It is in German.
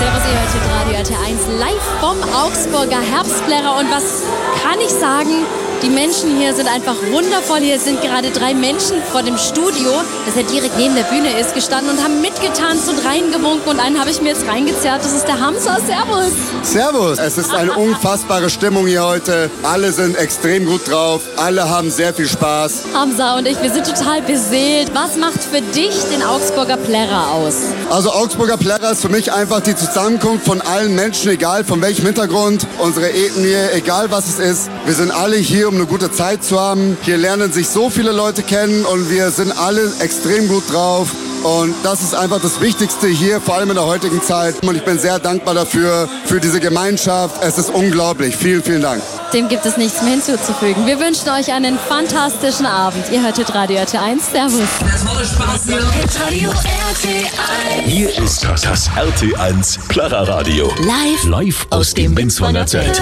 Servus, ihr hört hier Radio RT1 live vom Augsburger Herbstplärrer. Und was kann ich sagen? Die Menschen hier sind einfach wundervoll. Hier sind gerade 3 Menschen vor dem Studio, das ja direkt neben der Bühne ist, gestanden und haben mitgetanzt und reingewunken. Und einen habe ich mir jetzt reingezerrt. Das ist der Hamza. Servus. Servus. Es ist eine unfassbare Stimmung hier heute. Alle sind extrem gut drauf. Alle haben sehr viel Spaß. Hamza und ich, wir sind total beseelt. Was macht für dich den Augsburger Plärrer aus? Also Augsburger Plärrer ist für mich einfach die Zusammenkunft von allen Menschen, egal von welchem Hintergrund, unsere Ethnie, egal was es ist. Wir sind alle hier, um eine gute Zeit zu haben. Hier lernen sich so viele Leute kennen und wir sind alle extrem gut drauf. Und das ist einfach das Wichtigste hier, vor allem in der heutigen Zeit. Und ich bin sehr dankbar dafür, für diese Gemeinschaft. Es ist unglaublich. Vielen, vielen Dank. Dem gibt es nichts mehr hinzuzufügen. Wir wünschen euch einen fantastischen Abend. Ihr hörtet Radio RT1. Servus. Das wurde Spaß hier. Radio RT1. Hier ist das RT1 Plärrer Radio. Live aus dem Benzwanger Zelt.